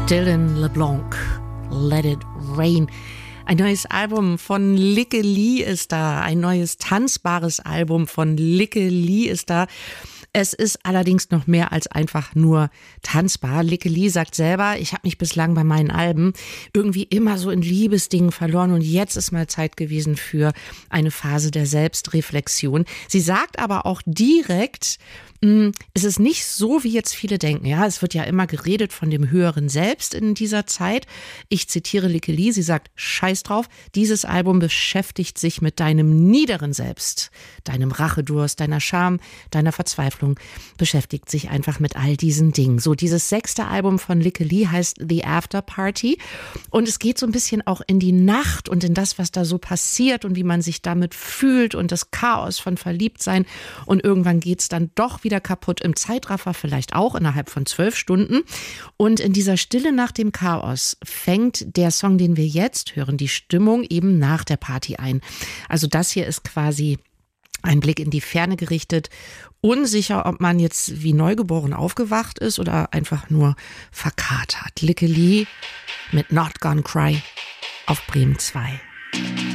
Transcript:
Dylan LeBlanc, Let It Rain. Ein neues Album von Lykke Li ist da. Ein neues tanzbares Album von Lykke Li ist da. Es ist allerdings noch mehr als einfach nur tanzbar. Lykke Li sagt selber, ich habe mich bislang bei meinen Alben irgendwie immer so in Liebesdingen verloren und jetzt ist mal Zeit gewesen für eine Phase der Selbstreflexion. Sie sagt aber auch direkt, es ist nicht so, wie jetzt viele denken. Ja, es wird ja immer geredet von dem höheren Selbst in dieser Zeit. Ich zitiere Lykke Li, sie sagt, scheiß drauf, dieses Album beschäftigt sich mit deinem niederen Selbst, deinem Rachedurst, deiner Scham, deiner Verzweiflung, beschäftigt sich einfach mit all diesen Dingen. So, dieses 6. Album von Lykke Li heißt The After Party und es geht so ein bisschen auch in die Nacht und in das, was da so passiert und wie man sich damit fühlt und das Chaos von Verliebtsein und irgendwann geht's dann doch wieder kaputt im Zeitraffer, vielleicht auch innerhalb von 12 Stunden. Und in dieser Stille nach dem Chaos fängt der Song, den wir jetzt hören, die Stimmung eben nach der Party ein. Also das hier ist quasi ein Blick in die Ferne gerichtet. Unsicher, ob man jetzt wie neugeboren aufgewacht ist oder einfach nur verkatert. Lykke Li mit Not Gonna Cry auf Bremen 2.